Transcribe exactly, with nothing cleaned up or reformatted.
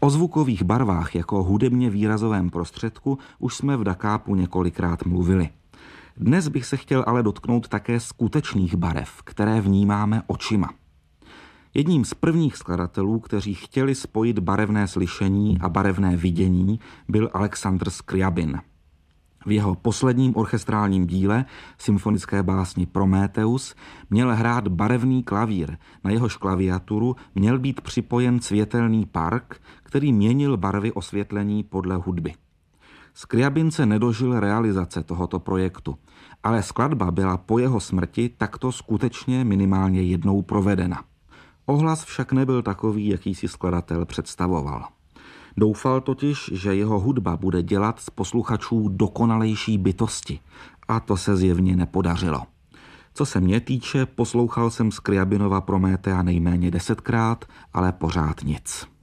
O zvukových barvách jako hudebně výrazovém prostředku už jsme v Dakápu několikrát mluvili. Dnes bych se chtěl ale dotknout také skutečných barev, které vnímáme očima. Jedním z prvních skladatelů, kteří chtěli spojit barevné slyšení a barevné vidění, byl Alexandr Skryabin. V jeho posledním orchestrálním díle, symfonické básni Prométeus, měl hrát barevný klavír, na jehož klaviaturu měl být připojen světelný park, který měnil barvy osvětlení podle hudby. Skryabin se nedožil realizace tohoto projektu, ale skladba byla po jeho smrti takto skutečně minimálně jednou provedena. Ohlas však nebyl takový, jaký si skladatel představoval. Doufal totiž, že jeho hudba bude dělat z posluchačů dokonalejší bytosti, a to se zjevně nepodařilo. Co se mě týče, poslouchal jsem Skryabinova Prométea nejméně desetkrát, ale pořád nic.